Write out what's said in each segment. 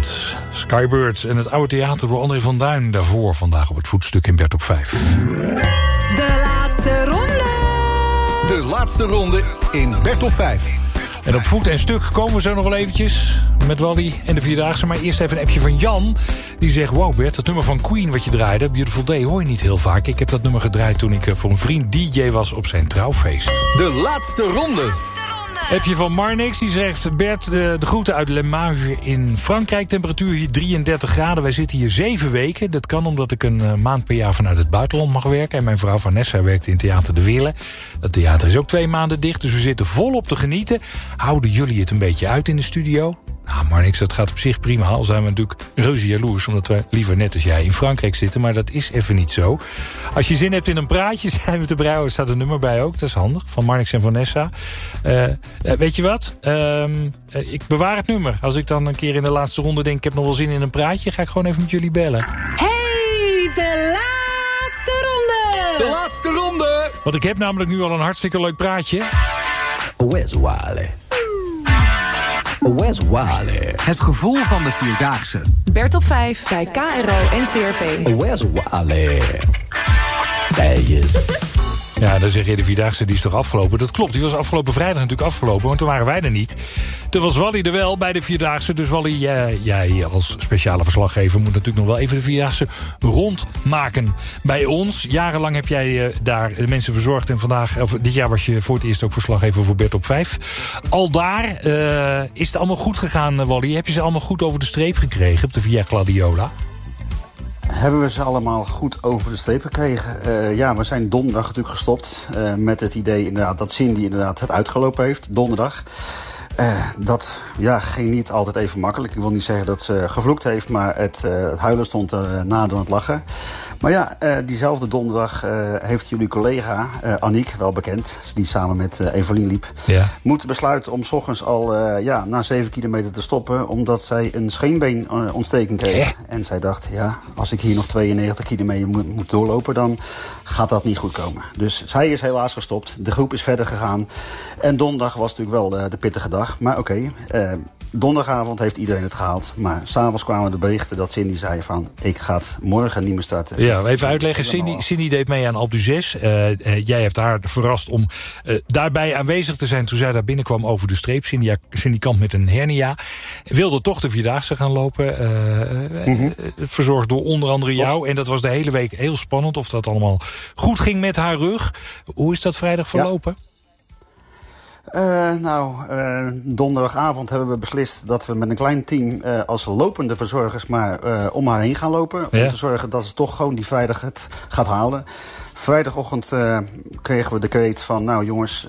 Skybirds en het oude theater door André van Duin. Daarvoor vandaag op het voetstuk in Bert op 5. De laatste ronde. De laatste ronde in Bert op 5. En op voet en stuk komen we zo nog wel eventjes met Wally en de Vierdaagse. Maar eerst even een appje van Jan. Die zegt, wow Bert, dat nummer van Queen wat je draaide, Beautiful Day, hoor je niet heel vaak. Ik heb dat nummer gedraaid toen ik voor een vriend DJ was op zijn trouwfeest. De laatste ronde. Appje van Marnix, die zegt, Bert, de groeten uit Le Mage in Frankrijk. Temperatuur hier 33 graden. Wij zitten hier 7 weken. Dat kan omdat ik een maand per jaar vanuit het buitenland mag werken. En mijn vrouw Vanessa werkt in Theater de Wille. Dat theater is ook 2 maanden dicht, dus we zitten volop te genieten. Houden jullie het een beetje uit in de studio? Nou, Marnix, dat gaat op zich prima. Al zijn we natuurlijk reuze jaloers, omdat we liever net als jij in Frankrijk zitten. Maar dat is even niet zo. Als je zin hebt in een praatje, zijn we te brouwen. Er staat een nummer bij ook, dat is handig. Van Marnix en Vanessa. Weet je wat? Ik bewaar het nummer. Als ik dan een keer in de laatste ronde denk, ik heb nog wel zin in een praatje, ga ik gewoon even met jullie bellen. Hey, de laatste ronde! De laatste ronde! Want ik heb namelijk nu al een hartstikke leuk praatje. Where's Wally? Where's Wally? Het gevoel van de Vierdaagse. Bert op 5 bij KRO en CRV. Where's Wally? There he is. Ja, dan zeg je, de Vierdaagse die is toch afgelopen? Dat klopt, die was afgelopen vrijdag natuurlijk afgelopen, want toen waren wij er niet. Toen was Wally er wel bij de Vierdaagse. Dus Wally, jij als speciale verslaggever moet natuurlijk nog wel even de Vierdaagse rondmaken bij ons. Jarenlang heb jij daar de mensen verzorgd en dit jaar was je voor het eerst ook verslaggever voor Bert op 5. Al daar is het allemaal goed gegaan, Wally. Heb je ze allemaal goed over de streep gekregen op de Via Gladiola? Hebben we ze allemaal goed over de streep gekregen? Ja, we zijn donderdag natuurlijk gestopt met het idee inderdaad dat Cindy inderdaad het uitgelopen heeft, donderdag. Dat ging niet altijd even makkelijk. Ik wil niet zeggen dat ze gevloekt heeft, maar het huilen stond er na door het lachen. Maar ja, diezelfde donderdag heeft jullie collega, Aniek, wel bekend, die samen met Evelien liep, moeten besluiten om 's ochtends al na 7 kilometer te stoppen, omdat zij een scheenbeenontsteking kreeg. En zij dacht, als ik hier nog 92 kilometer moet doorlopen, dan gaat dat niet goed komen. Dus zij is helaas gestopt. De groep is verder gegaan. En donderdag was natuurlijk wel de pittige dag. Maar oké, donderdagavond heeft iedereen het gehaald. Maar s'avonds kwamen de berichten dat Cindy zei van, ik ga het morgen niet meer starten. Ja, even uitleggen. Cindy deed mee aan Alpe d'Huez. Jij hebt haar verrast om daarbij aanwezig te zijn toen zij daar binnenkwam over de streep. Cindy kampt met een hernia. Wilde toch de Vierdaagse gaan lopen. Verzorgd door onder andere jou. En dat was de hele week heel spannend of dat allemaal goed ging met haar rug. Hoe is dat vrijdag verlopen? Donderdagavond hebben we beslist dat we met een klein team als lopende verzorgers maar om haar heen gaan lopen. Om te zorgen dat ze toch gewoon die vrijdag het gaat halen. Vrijdagochtend kregen we de kreet van, nou jongens,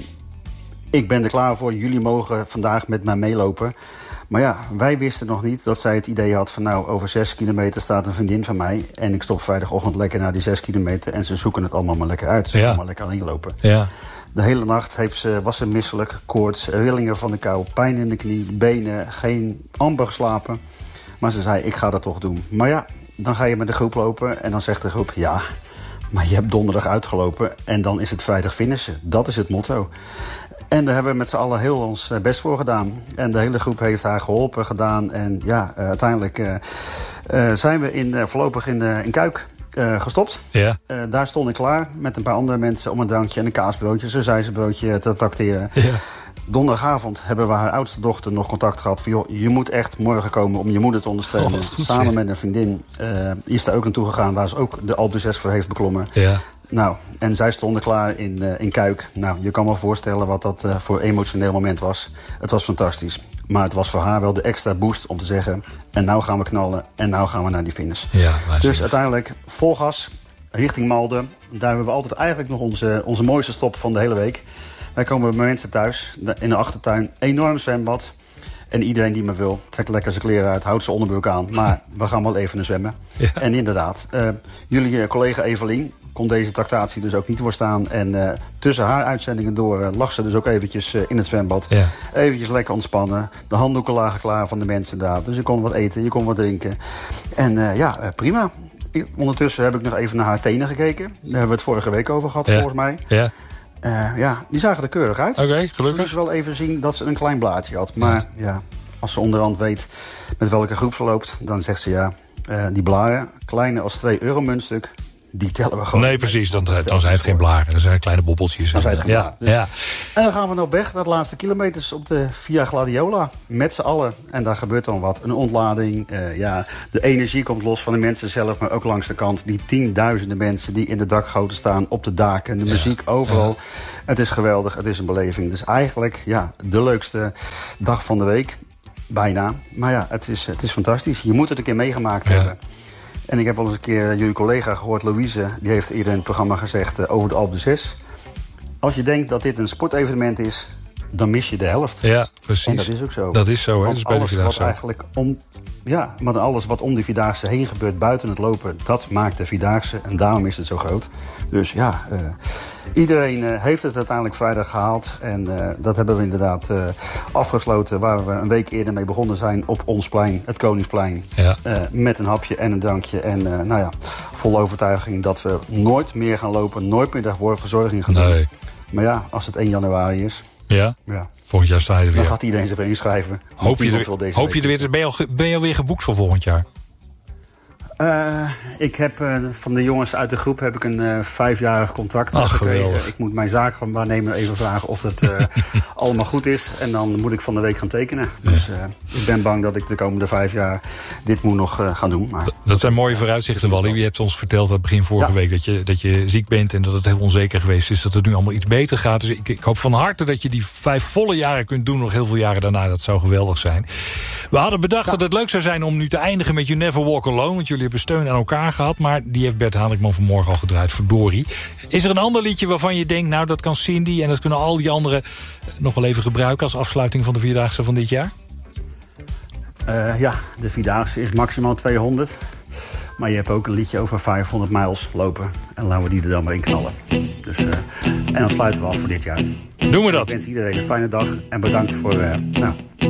ik ben er klaar voor. Jullie mogen vandaag met mij meelopen. Maar ja, wij wisten nog niet dat zij het idee had van, nou, over 6 kilometer staat een vriendin van mij. En ik stop vrijdagochtend lekker naar die 6 kilometer. En ze zoeken het allemaal maar lekker uit. Ze gaan maar lekker alleen lopen. Ja. De hele nacht was ze misselijk, koorts, rillingen van de kou, pijn in de knie, benen, geen amper geslapen. Maar ze zei, ik ga dat toch doen. Maar ja, dan ga je met de groep lopen en dan zegt de groep, ja, maar je hebt donderdag uitgelopen en dan is het vrijdag finishen. Dat is het motto. En daar hebben we met z'n allen heel ons best voor gedaan. En de hele groep heeft haar geholpen, gedaan. En ja, uiteindelijk zijn we voorlopig in Kuik gestopt. Ja. Daar stond ik klaar met een paar andere mensen om een drankje en een kaasbroodje, zo'n zijzenbroodje te trakteren. Ja. Donderdagavond hebben we haar oudste dochter nog contact gehad van, joh, je moet echt morgen komen om je moeder te ondersteunen. Samen met een vriendin is daar ook naartoe gegaan waar ze ook de Alpe d'Huez voor heeft beklommen. Ja. Nou, en zij stonden klaar in Kuik. Nou, je kan wel voorstellen wat dat voor emotioneel moment was. Het was fantastisch. Maar het was voor haar wel de extra boost om te zeggen, en nou gaan we knallen en nou gaan we naar die finish. Ja, dus uiteindelijk vol gas richting Malden. Daar hebben we altijd eigenlijk nog onze mooiste stop van de hele week. Wij komen bij mensen thuis in de achtertuin. Enorm zwembad. En iedereen die maar wil, trekt lekker zijn kleren uit, houdt zijn onderbroek aan. Maar we gaan wel even zwemmen. Ja. En inderdaad, jullie collega Evelien kon deze tractatie dus ook niet doorstaan. En tussen haar uitzendingen door lag ze dus ook eventjes in het zwembad. Ja. Eventjes lekker ontspannen. De handdoeken lagen klaar van de mensen daar. Dus je kon wat eten, je kon wat drinken. En prima. Ondertussen heb ik nog even naar haar tenen gekeken. Daar hebben we het vorige week over gehad, volgens mij. Ja. Die zagen er keurig uit. Oké, gelukkig. Dus wel even zien dat ze een klein blaadje had. Maar ja, Als ze onderhand weet met welke groep ze loopt, dan zegt ze ja, die blaren, kleiner als 2 euromuntstuk, die tellen we gewoon. Nee, precies, dan zijn het geen blaren. Dat zijn kleine bobbeltjes. Dan zijn het geen blaren. Dus. Ja. En dan gaan we op weg naar de laatste kilometers op de Via Gladiola. Met z'n allen. En daar gebeurt dan wat. Een ontlading. De energie komt los van de mensen zelf, maar ook langs de kant. Die tienduizenden mensen die in de dakgoten staan, op de daken. De muziek overal. Ja. Het is geweldig. Het is een beleving. Dus eigenlijk de leukste dag van de week. Bijna. Maar ja, het is fantastisch. Je moet het een keer meegemaakt hebben. En ik heb wel eens een keer jullie collega gehoord, Louise, die heeft eerder in het programma gezegd over de Alpe d'Huez. Als je denkt dat dit een sportevenement is, dan mis je de helft. Ja, precies. En dat is ook zo. Dat is zo, hè? Dat is bij de Vierdaagse eigenlijk maar alles wat om die Vierdaagse heen gebeurt buiten het lopen, dat maakt de Vierdaagse. En daarom is het zo groot. Dus iedereen heeft het uiteindelijk vrijdag gehaald. En dat hebben we inderdaad afgesloten, waar we een week eerder mee begonnen zijn op ons plein, het Koningsplein. Ja. Met een hapje en een drankje. En vol overtuiging dat we nooit meer gaan lopen, nooit meer daarvoor verzorging gaan doen. Nee. Maar ja, als het 1 januari is. Ja. Volgend jaar sta je er weer. Dan gaat iedereen zich weer inschrijven. Hoop je er weer. Ben je alweer geboekt voor volgend jaar? Ik heb van de jongens uit de groep heb ik een 5-jarig contract gekregen. Geweldig. Ik moet mijn zaakwaarnemer even vragen of het allemaal goed is. En dan moet ik van de week gaan tekenen. Dus ik ben bang dat ik de komende 5 jaar dit moet nog gaan doen. Maar dat zijn mooie vooruitzichten, Wally. Je hebt ons verteld aan het begin vorige week dat je ziek bent en dat het heel onzeker geweest is. Dat het nu allemaal iets beter gaat. Dus ik hoop van harte dat je die 5 volle jaren kunt doen. Nog heel veel jaren daarna. Dat zou geweldig zijn. We hadden bedacht dat het leuk zou zijn om nu te eindigen met You Never Walk Alone. Want jullie hebben steun aan elkaar gehad. Maar die heeft Bert Hanenkman vanmorgen al gedraaid voor Dorie. Is er een ander liedje waarvan je denkt, nou dat kan Cindy en dat kunnen al die anderen nog wel even gebruiken als afsluiting van de Vierdaagse van dit jaar? De Vierdaagse is maximaal 200. Maar je hebt ook een liedje over 500 miles lopen. En laten we die er dan maar in knallen. Dus, en dan sluiten we af voor dit jaar. Doen we dat. Ik wens iedereen een fijne dag. En bedankt voor